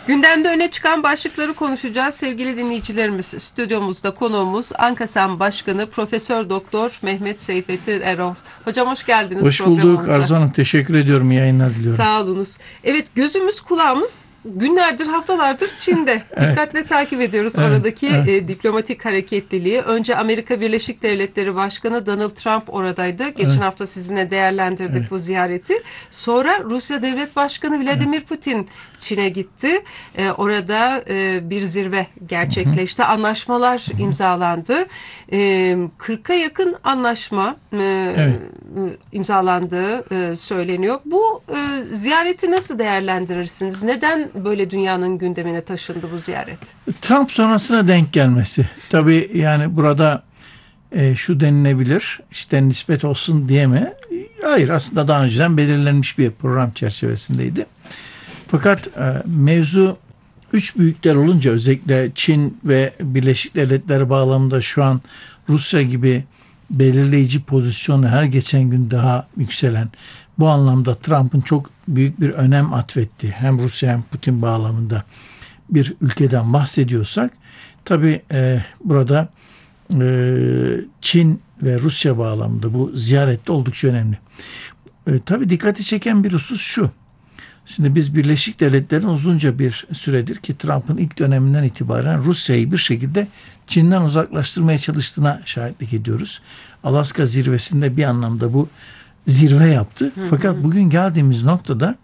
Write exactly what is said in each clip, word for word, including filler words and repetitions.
Gündemde öne çıkan başlıkları konuşacağız sevgili dinleyicilerimiz. Stüdyomuzda konuğumuz ANKASAM Başkanı Profesör Doktor Mehmet Seyfettin Erol. Hocam hoş geldiniz Hoş bulduk programımıza. Arzu Hanım. Teşekkür ediyorum. İyi yayınlar diliyorum. Sağ olunuz. Evet, gözümüz kulağımız günlerdir, haftalardır Çin'de. Evet. Dikkatle takip ediyoruz Evet, oradaki evet. e, diplomatik hareketliliği. Önce Amerika Birleşik Devletleri Başkanı Donald Trump oradaydı. Geçen Evet. hafta sizinle değerlendirdik Evet. bu ziyareti. Sonra Rusya Devlet Başkanı Vladimir Putin Çin'e gitti. E, orada e, bir zirve gerçekleşti. Anlaşmalar imzalandı. E, kırka yakın anlaşma e, Evet. imzalandığı e, söyleniyor. Bu e, ziyareti nasıl değerlendirirsiniz? Neden böyle dünyanın gündemine taşındı bu ziyaret? Trump sonrasına denk gelmesi. Tabii yani burada e, şu denilebilir. İşte nispet olsun diye mi? Hayır, aslında daha önceden belirlenmiş bir program çerçevesindeydi. Fakat e, mevzu üç büyükler olunca, özellikle Çin ve Birleşik Devletler bağlamında şu an Rusya gibi belirleyici pozisyonu her geçen gün daha yükselen, bu anlamda Trump'ın çok büyük bir önem atfettiği hem Rusya hem Putin bağlamında bir ülkeden bahsediyorsak, tabii e, burada e, Çin ve Rusya bağlamında bu ziyarette oldukça önemli. E, tabii dikkati çeken bir husus şu. Şimdi biz Birleşik Devletler'in uzunca bir süredir, ki Trump'ın ilk döneminden itibaren Rusya'yı bir şekilde Çin'den uzaklaştırmaya çalıştığına şahitlik ediyoruz. Alaska zirvesinde bir anlamda bu zirve yaptı. Hı hı. Fakat bugün geldiğimiz noktada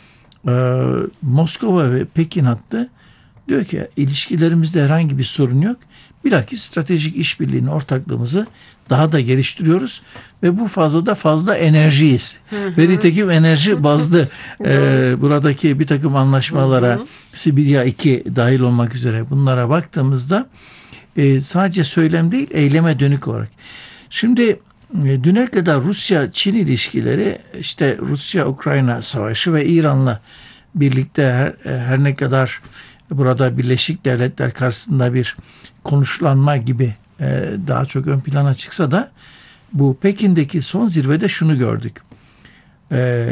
e, Moskova ve Pekin hattı diyor ki ilişkilerimizde herhangi bir sorun yok. Bilakis stratejik işbirliğini, ortaklığımızı daha da geliştiriyoruz ve bu fazla da fazla enerjiyiz. Hı hı. Ve nitekim enerji bazlı e, buradaki bir takım anlaşmalara, hı hı. Sibirya iki dahil olmak üzere bunlara baktığımızda e, sadece söylem değil, eyleme dönük olarak. Şimdi e, düne kadar Rusya-Çin ilişkileri, işte Rusya-Ukrayna savaşı ve İran'la birlikte her, her ne kadar burada Birleşik Devletler karşısında bir konuşlanma gibi e, daha çok ön plana çıksa da bu Pekin'deki son zirvede şunu gördük. E,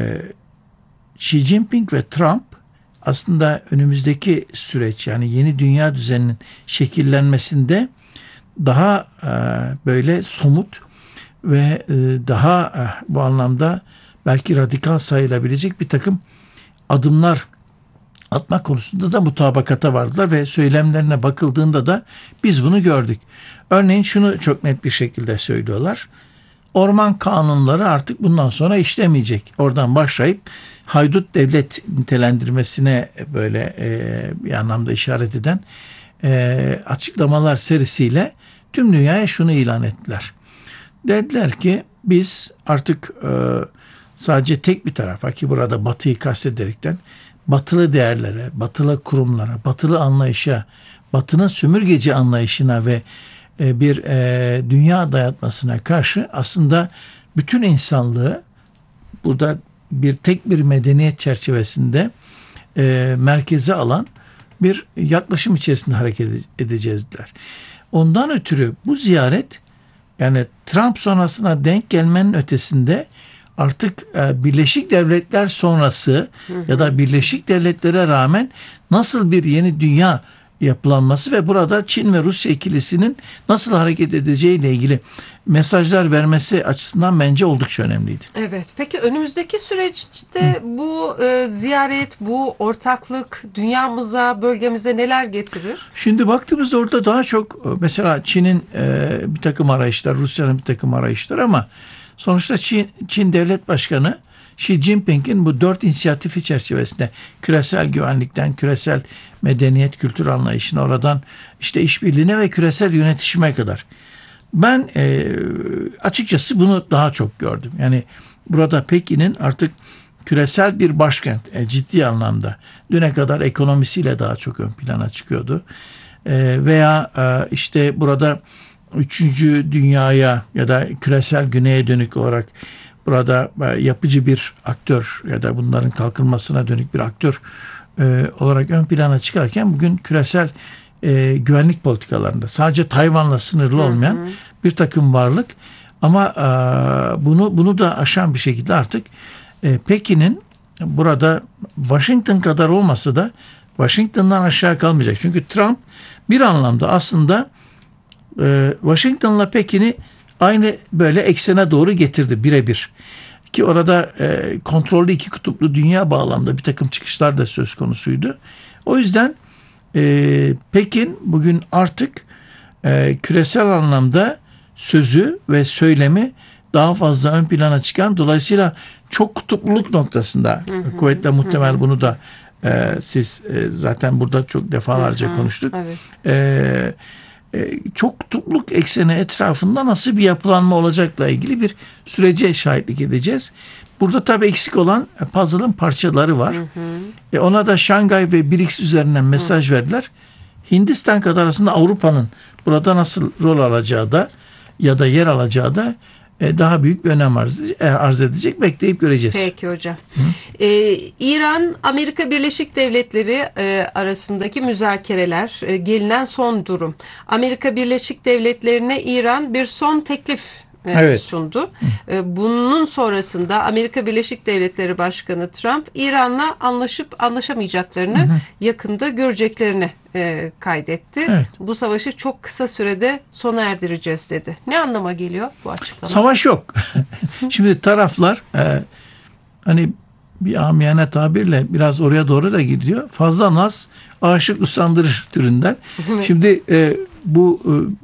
Xi Jinping ve Trump aslında önümüzdeki süreç, yani yeni dünya düzeninin şekillenmesinde daha e, böyle somut ve e, daha e, bu anlamda belki radikal sayılabilecek bir takım adımlar atma konusunda da mutabakata vardılar ve söylemlerine bakıldığında da biz bunu gördük. Örneğin şunu çok net bir şekilde söylüyorlar. Orman kanunları artık bundan sonra işlemeyecek. Oradan başlayıp haydut devlet nitelendirmesine böyle e, bir anlamda işaret eden e, açıklamalar serisiyle tüm dünyaya şunu ilan ettiler. Dediler ki biz artık e, sadece tek bir tarafa, ki burada Batı'yı kastederekten, batılı değerlere, batılı kurumlara, batılı anlayışa, batının sömürgeci anlayışına ve bir e, dünya dayatmasına karşı aslında bütün insanlığı burada bir tek bir medeniyet çerçevesinde e, merkeze alan bir yaklaşım içerisinde hareket edeceğiz dediler. Ondan ötürü bu ziyaret, yani Trump sonrasına denk gelmenin ötesinde artık e, Birleşik Devletler sonrası, hı hı. ya da Birleşik Devletlere rağmen nasıl bir yeni dünya yapılanması ve burada Çin ve Rusya ikilisinin nasıl hareket edeceğiyle ilgili mesajlar vermesi açısından bence oldukça önemliydi. Evet. Peki önümüzdeki süreçte Hı. bu e, ziyaret, bu ortaklık dünyamıza, bölgemize neler getirir? Şimdi baktığımızda orada daha çok mesela Çin'in e, bir takım arayışlar, Rusya'nın bir takım arayışlar, ama sonuçta Çin, Çin Devlet Başkanı Xi Jinping'in bu dört inisiyatifi çerçevesinde küresel güvenlikten küresel medeniyet kültür anlayışına, oradan işte işbirliğine ve küresel yönetişime kadar. Ben e, açıkçası bunu daha çok gördüm. Yani burada Pekin'in artık küresel bir başkent e, ciddi anlamda, düne kadar ekonomisiyle daha çok ön plana çıkıyordu. E, veya e, işte burada üçüncü dünyaya ya da küresel güneye dönük olarak burada yapıcı bir aktör ya da bunların kalkınmasına dönük bir aktör e, olarak ön plana çıkarken, bugün küresel e, güvenlik politikalarında sadece Tayvan'la sınırlı olmayan hı hı. bir takım varlık, ama e, bunu bunu da aşan bir şekilde artık e, Pekin'in burada Washington kadar olmasa da Washington'dan aşağı kalmayacak. Çünkü Trump bir anlamda aslında e, Washington'la Pekin'i aynı böyle eksene doğru getirdi birebir. Ki orada e, kontrollü iki kutuplu dünya bağlamında bir takım çıkışlar da söz konusuydu. O yüzden e, Pekin bugün artık e, küresel anlamda sözü ve söylemi daha fazla ön plana çıkan, dolayısıyla çok kutupluluk noktasında hı hı, kuvvetle muhtemel hı. bunu da e, siz e, zaten burada çok defalarca hı hı, konuştuk. Evet. E, e, çok kutupluluk ekseni etrafında nasıl bir yapılanma olacakla ilgili bir sürece şahitlik edeceğiz. Burada tabii eksik olan puzzle'ın parçaları var. Hı hı. E, ona da Şangay ve B R I C S üzerinden mesaj hı. verdiler. Hindistan kadar aslında Avrupa'nın burada nasıl rol alacağı da ya da yer alacağı da daha büyük bir önem arz edecek. Bekleyip göreceğiz. Peki hocam. Ee, İran, Amerika Birleşik Devletleri e, arasındaki müzakereler, e, gelinen son durum. Amerika Birleşik Devletleri'ne İran bir son teklif e, evet. sundu. E, bunun sonrasında Amerika Birleşik Devletleri Başkanı Trump, İran'la anlaşıp anlaşamayacaklarını hı hı. yakında göreceklerini e, kaydetti. Evet. Bu savaşı çok kısa sürede sona erdireceğiz dedi. Ne anlama geliyor bu açıklama? Savaş yok. Şimdi taraflar e, hani bir amiyane tabirle biraz oraya doğru da gidiyor. Fazla naz aşık usandırır türünden. Şimdi e, bu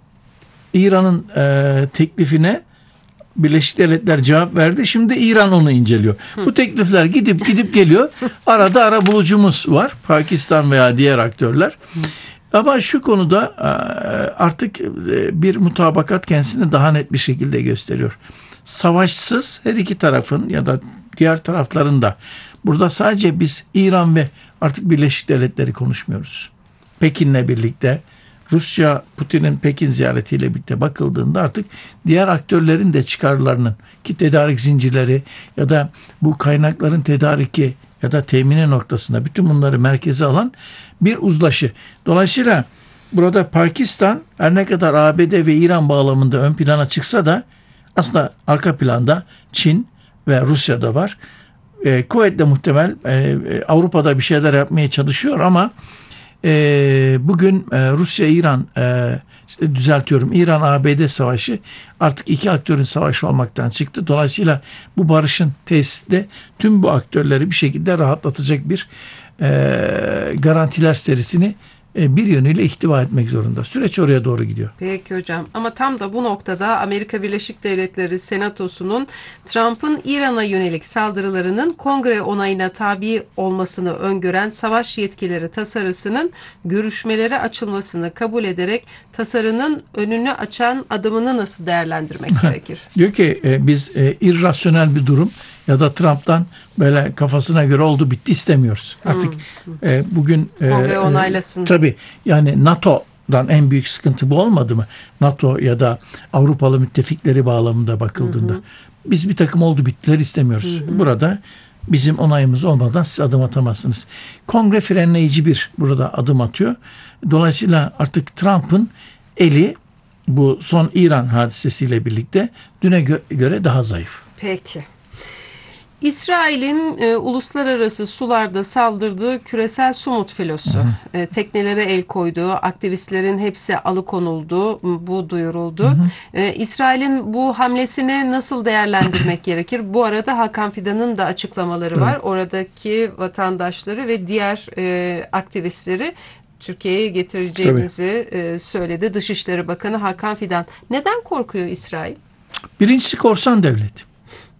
e, İran'ın e, teklifine Birleşik Devletler cevap verdi. Şimdi İran onu inceliyor. Hı. Bu teklifler gidip gidip geliyor. Arada ara bulucumuz var. Pakistan veya diğer aktörler. Hı. Ama şu konuda artık bir mutabakat kendisini daha net bir şekilde gösteriyor. Savaşsız her iki tarafın ya da diğer tarafların da burada sadece biz İran ve artık Birleşik Devletleri konuşmuyoruz. Pekin'le birlikte Rusya, Putin'in Pekin ziyaretiyle birlikte bakıldığında artık diğer aktörlerin de çıkarlarının ki tedarik zincirleri ya da bu kaynakların tedariki ya da temini noktasında bütün bunları merkeze alan bir uzlaşı. Dolayısıyla burada Pakistan her ne kadar A B D ve İran bağlamında ön plana çıksa da aslında arka planda Çin ve Rusya da var. E, kuvvetle muhtemel e, Avrupa'da bir şeyler yapmaya çalışıyor ama E, bugün e, Rusya-İran e, düzeltiyorum İran-A B D savaşı artık iki aktörün savaşı olmaktan çıktı. Dolayısıyla bu barışın tesisi de tüm bu aktörleri bir şekilde rahatlatacak bir e, garantiler serisini e, bir yönüyle ihtiva etmek zorunda. Süreç oraya doğru gidiyor. Peki hocam. Ama tam da bu noktada Amerika Birleşik Devletleri Senatosu'nun Trump'ın İran'a yönelik saldırılarının kongre onayına tabi olmasını öngören savaş yetkileri tasarısının görüşmelere açılmasını kabul ederek tasarının önünü açan adımını nasıl değerlendirmek gerekir? Diyor ki e, biz e, irrasyonel bir durum ya da Trump'tan böyle kafasına göre oldu bitti istemiyoruz. Artık hmm. e, bugün e, kongre onaylasın. Tabii yani NATO'dan en büyük sıkıntı bu olmadı mı? NATO ya da Avrupalı müttefikleri bağlamında bakıldığında. Hı-hı. Biz bir takım oldu bittiler istemiyoruz. Hı-hı. Burada bizim onayımız olmadan siz adım atamazsınız. Kongre frenleyici bir burada adım atıyor. Dolayısıyla artık Trump'ın eli bu son İran hadisesiyle birlikte düne gö- göre daha zayıf. Peki. İsrail'in e, uluslararası sularda saldırdığı küresel Sumut filosu, e, teknelere el koyduğu, aktivistlerin hepsi alıkonuldu, bu duyuruldu. Hı hı. E, İsrail'in bu hamlesini nasıl değerlendirmek gerekir? Bu arada Hakan Fidan'ın da açıklamaları evet. var. Oradaki vatandaşları ve diğer e, aktivistleri Türkiye'ye getireceğimizi e, söyledi Dışişleri Bakanı Hakan Fidan. Neden korkuyor İsrail? Birincisi korsan devlet.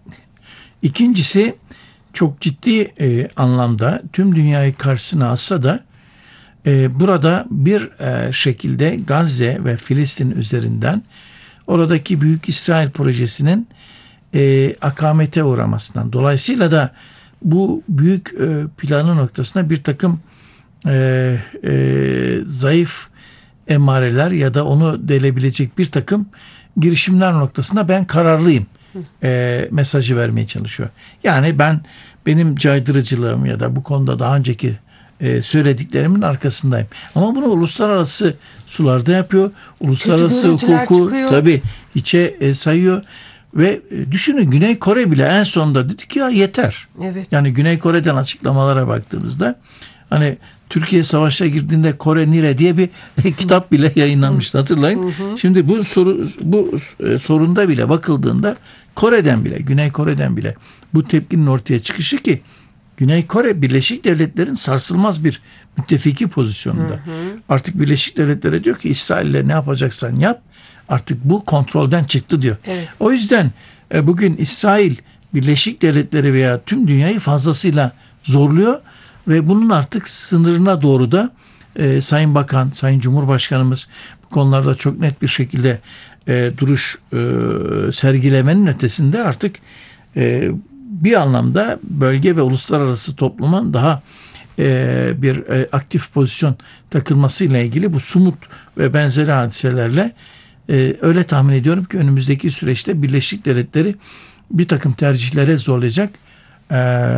İkincisi çok ciddi e, anlamda tüm dünyayı karşısına alsa da e, burada bir e, şekilde Gazze ve Filistin üzerinden oradaki Büyük İsrail projesinin e, akamete uğramasından. Dolayısıyla da bu büyük e, planı noktasında bir takım e, e, zayıf emareler ya da onu delebilecek bir takım girişimler noktasında ben kararlıyım. E, mesajı vermeye çalışıyor. Yani ben benim caydırıcılığım ya da bu konuda daha önceki e, söylediklerimin arkasındayım. Ama bunu uluslararası sularda yapıyor. Uluslararası hukuku tabii içe e, sayıyor ve e, düşünün Güney Kore bile en sonunda dedi ki ya yeter. Evet. Yani Güney Kore'den açıklamalara baktığımızda Hani Türkiye savaşa girdiğinde Kore nire diye bir kitap bile yayınlanmıştı, hatırlayın. Hı hı. Şimdi bu soru bu sorunda bile bakıldığında Kore'den bile, Güney Kore'den bile bu tepkinin ortaya çıkışı ki Güney Kore Birleşik Devletler'in sarsılmaz bir müttefiki pozisyonunda. Hı hı. Artık Birleşik Devletler'e diyor ki İsrail'le ne yapacaksan yap. Artık bu kontrolden çıktı diyor. Evet. O yüzden bugün İsrail Birleşik Devletleri veya tüm dünyayı fazlasıyla zorluyor ve bunun artık sınırına doğru da e, Sayın Bakan, Sayın Cumhurbaşkanımız bu konularda çok net bir şekilde e, duruş e, sergilemenin ötesinde artık e, bir anlamda bölge ve uluslararası toplumun daha e, bir e, aktif pozisyon takılmasıyla ilgili bu Sumut ve benzeri hadiselerle e, öyle tahmin ediyorum ki önümüzdeki süreçte Birleşik Devletleri bir takım tercihlere zorlayacak e,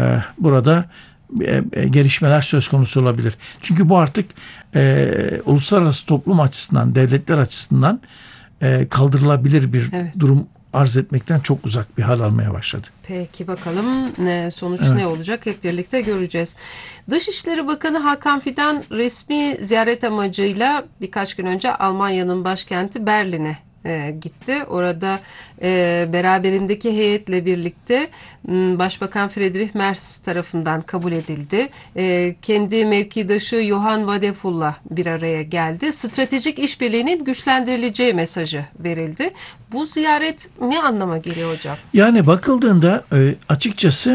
burada e, e, gelişmeler söz konusu olabilir. Çünkü bu artık e, uluslararası toplum açısından, devletler açısından e, kaldırılabilir bir evet. durum arz etmekten çok uzak bir hal almaya başladı. Peki bakalım ne sonuç evet. ne olacak hep birlikte göreceğiz. Dışişleri Bakanı Hakan Fidan resmi ziyaret amacıyla birkaç gün önce Almanya'nın başkenti Berlin'e E, gitti. Orada e, beraberindeki heyetle birlikte m, Başbakan Friedrich Merz tarafından kabul edildi. E, kendi mevkidaşı Johann Wadephul'la bir araya geldi. Stratejik işbirliğinin güçlendirileceği mesajı verildi. Bu ziyaret ne anlama geliyor hocam? Yani bakıldığında e, açıkçası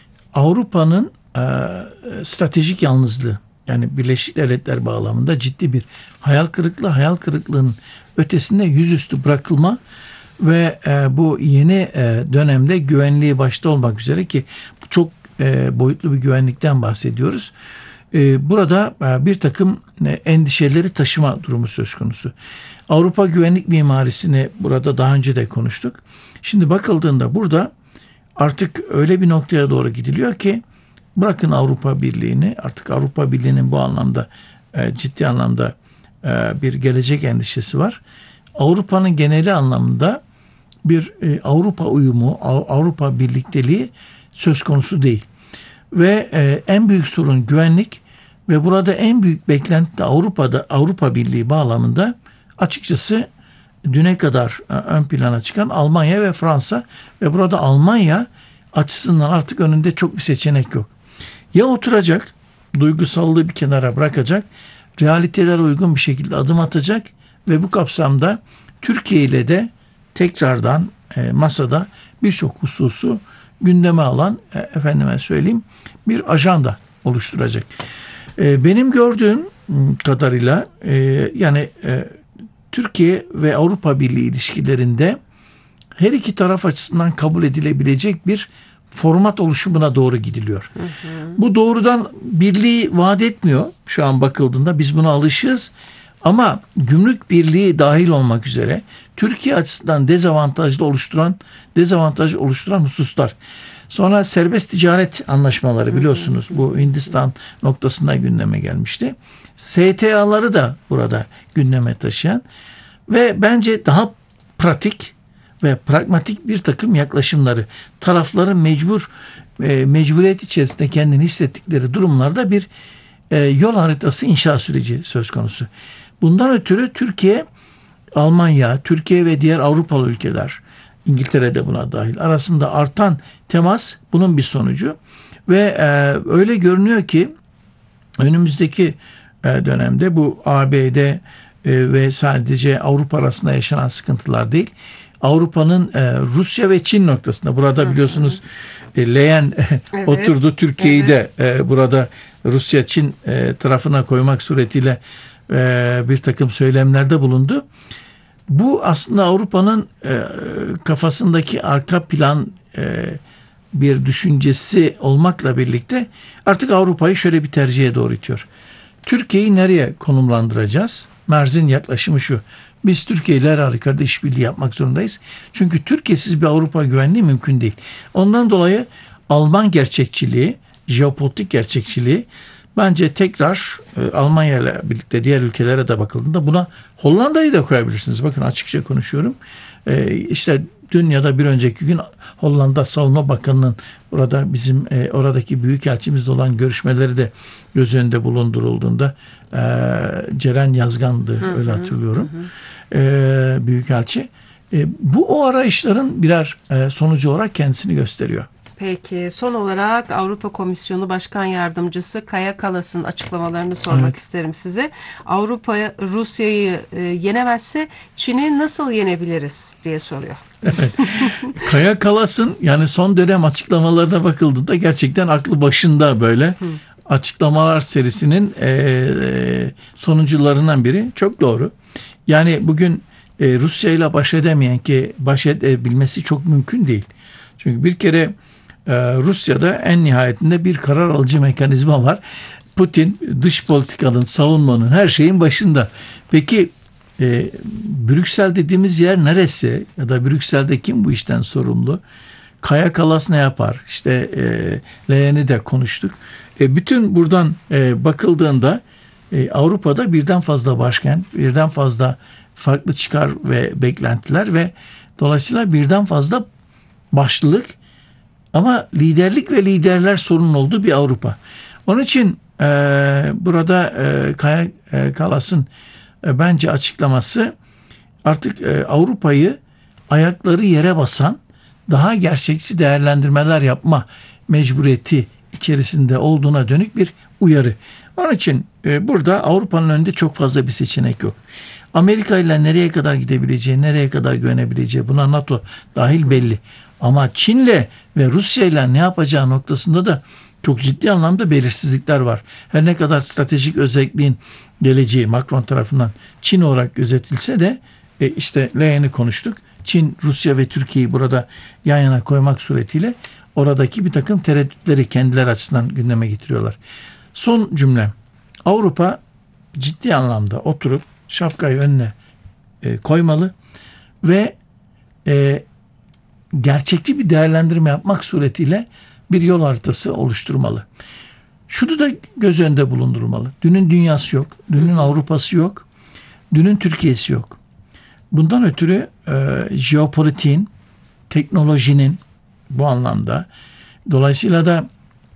Avrupa'nın e, stratejik yalnızlığı, yani Birleşik Devletler bağlamında ciddi bir hayal kırıklığı, hayal kırıklığının ötesinde yüzüstü bırakılma ve e, bu yeni e, dönemde güvenliği başta olmak üzere ki bu çok e, boyutlu bir güvenlikten bahsediyoruz. E, burada e, bir takım e, endişeleri taşıma durumu söz konusu. Avrupa güvenlik mimarisini burada daha önce de konuştuk. Şimdi bakıldığında burada artık öyle bir noktaya doğru gidiliyor ki bırakın Avrupa Birliği'ni, artık Avrupa Birliği'nin bu anlamda e, ciddi anlamda e, bir gelecek endişesi var. Avrupa'nın geneli anlamında bir e, Avrupa uyumu, Avrupa birlikteliği söz konusu değil. Ve e, en büyük sorun güvenlik ve burada en büyük beklenti de Avrupa'da Avrupa Birliği bağlamında açıkçası düne kadar e, ön plana çıkan Almanya ve Fransa ve burada Almanya açısından artık önünde çok bir seçenek yok. Ya oturacak, duygusallığı bir kenara bırakacak, realitelere uygun bir şekilde adım atacak ve bu kapsamda Türkiye ile de tekrardan e, masada birçok hususu gündeme alan e, efendime söyleyeyim bir ajanda oluşturacak. E, benim gördüğüm kadarıyla e, yani e, Türkiye ve Avrupa Birliği ilişkilerinde her iki taraf açısından kabul edilebilecek bir format oluşumuna doğru gidiliyor. Hı hı. Bu doğrudan birliği vaat etmiyor şu an bakıldığında. Biz buna alışığız. Ama gümrük birliği dahil olmak üzere Türkiye açısından dezavantajlı oluşturan dezavantaj oluşturan hususlar. Sonra serbest ticaret anlaşmaları biliyorsunuz. Hı hı. Bu Hindistan noktasında gündeme gelmişti. S T A'ları da burada gündeme taşıyan ve bence daha pratik ve pragmatik bir takım yaklaşımları, tarafların mecbur e, mecburiyet içerisinde kendini hissettikleri durumlarda bir e, yol haritası inşa süreci söz konusu. Bundan ötürü Türkiye, Almanya, Türkiye ve diğer Avrupalı ülkeler, İngiltere de buna dahil, arasında artan temas bunun bir sonucu ve e, öyle görünüyor ki önümüzdeki e, dönemde bu A B D e, ve sadece Avrupa arasında yaşanan sıkıntılar değil, Avrupa'nın e, Rusya ve Çin noktasında burada biliyorsunuz e, leğen evet. oturdu. Türkiye'yi evet. de e, burada Rusya-Çin e, tarafına koymak suretiyle e, bir takım söylemlerde bulundu. Bu aslında Avrupa'nın e, kafasındaki arka plan e, bir düşüncesi olmakla birlikte artık Avrupa'yı şöyle bir tercihe doğru itiyor. Türkiye'yi nereye konumlandıracağız? Merz'in yaklaşımı şu. Biz Türkiye ile her halükarda işbirliği yapmak zorundayız. Çünkü Türkiye'siz bir Avrupa güvenliği mümkün değil. Ondan dolayı Alman gerçekçiliği, jeopolitik gerçekçiliği bence tekrar e, Almanya ile birlikte diğer ülkelere de bakıldığında buna Hollanda'yı da koyabilirsiniz. Bakın açıkça konuşuyorum. E, işte dün ya da bir önceki gün Hollanda Savunma Bakanı'nın burada bizim e, oradaki büyükelçimizle olan görüşmeleri de göz önünde bulundurulduğunda e, Ceren Yazgan'dı, hı, öyle hatırlıyorum. Hı hı. E, büyükelçi. E, bu o arayışların birer e, sonucu olarak kendisini gösteriyor. Peki son olarak Avrupa Komisyonu Başkan Yardımcısı Kaja Kallas'ın açıklamalarını sormak evet. isterim size. Avrupa Rusya'yı e, yenemezse Çin'i nasıl yenebiliriz diye soruyor. Evet. Kaja Kallas'ın yani son dönem açıklamalarına bakıldığında gerçekten aklı başında böyle Hı. açıklamalar serisinin e, sonucularından biri. Çok doğru. Yani bugün e, Rusya ile baş edemeyen ki baş edebilmesi çok mümkün değil. Çünkü bir kere Rusya'da en nihayetinde bir karar alıcı mekanizma var. Putin dış politikanın, savunmanın, her şeyin başında. Peki e, Brüksel dediğimiz yer neresi? Ya da Brüksel'de kim bu işten sorumlu? Kaja Kallas ne yapar? İşte e, Leyen'i de konuştuk. E, bütün buradan e, bakıldığında e, Avrupa'da birden fazla başkent, birden fazla farklı çıkar ve beklentiler ve dolayısıyla birden fazla başlılık ama liderlik ve liderler sorunun olduğu bir Avrupa. Onun için e, burada e, Kaja e, Kallas'ın e, bence açıklaması artık e, Avrupa'yı ayakları yere basan daha gerçekçi değerlendirmeler yapma mecburiyeti içerisinde olduğuna dönük bir uyarı. Onun için e, burada Avrupa'nın önünde çok fazla bir seçenek yok. Amerika ile nereye kadar gidebileceği, nereye kadar güvenebileceği, buna NATO dahil belli. Ama Çin'le ve Rusya'yla ne yapacağı noktasında da çok ciddi anlamda belirsizlikler var. Her ne kadar stratejik özelliğin geleceği Macron tarafından Çin olarak gözetilse de e, işte Leyen'i konuştuk. Çin, Rusya ve Türkiye'yi burada yan yana koymak suretiyle oradaki bir takım tereddütleri kendileri açısından gündeme getiriyorlar. Son cümlem. Avrupa ciddi anlamda oturup şapkayı önüne e, koymalı ve e, gerçekçi bir değerlendirme yapmak suretiyle bir yol haritası oluşturmalı. Şunu da göz önünde bulundurmalı. Dünün dünyası yok, dünün Avrupa'sı yok, dünün Türkiye'si yok. Bundan ötürü e, jeopolitiğin, teknolojinin bu anlamda dolayısıyla da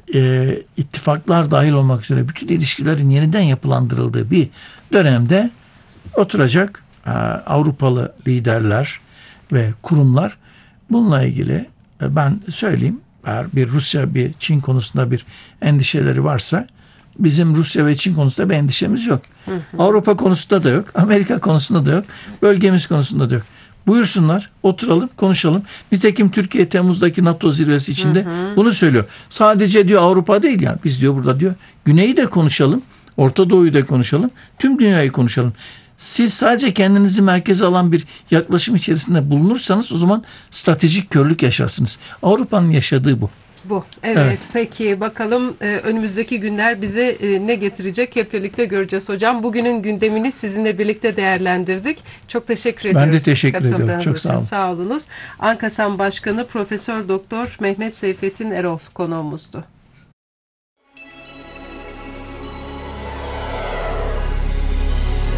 e, ittifaklar dahil olmak üzere bütün ilişkilerin yeniden yapılandırıldığı bir dönemde oturacak e, Avrupalı liderler ve kurumlar bununla ilgili e, ben söyleyeyim, eğer bir Rusya bir Çin konusunda bir endişeleri varsa bizim Rusya ve Çin konusunda bir endişemiz yok. Hı hı. Avrupa konusunda da yok, Amerika konusunda da yok, bölgemiz konusunda da yok. Buyursunlar, oturalım, konuşalım. Nitekim Türkiye Temmuz'daki NATO zirvesi içinde hı hı. bunu söylüyor. Sadece diyor Avrupa değil ya, biz diyor burada diyor Güney'i de konuşalım, Orta Doğu'yu da konuşalım, tüm dünyayı konuşalım. Siz sadece kendinizi merkeze alan bir yaklaşım içerisinde bulunursanız o zaman stratejik körlük yaşarsınız. Avrupa'nın yaşadığı bu. Bu. Evet, evet. Peki bakalım e, önümüzdeki günler bize e, ne getirecek hep birlikte göreceğiz hocam. Bugünün gündemini sizinle birlikte değerlendirdik. Çok teşekkür ediyoruz. Ben de teşekkür ederim. Çok sağ olun. Sağ olunuz. ANKASAM Başkanı Profesör Doktor Mehmet Seyfettin Erol konuğumuzdu.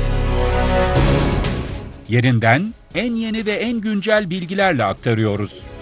Yerinden en yeni ve en güncel bilgilerle aktarıyoruz.